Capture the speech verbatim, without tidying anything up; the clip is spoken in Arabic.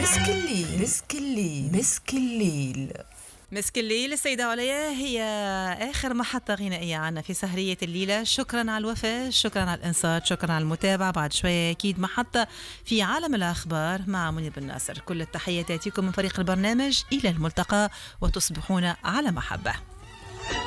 مسك الليل مسك الليل مسك الليل مسك الليل. السيدة عليا هي آخر محطة غنائية عنا في سهرية الليلة. شكرا على الوفاء، شكرا على الإنصات، شكرا على المتابعة. بعد شوية أكيد محطة في عالم الأخبار مع منير بن ناصر. كل التحيات تأتيكم من فريق البرنامج. إلى الملتقى وتصبحون على محبة.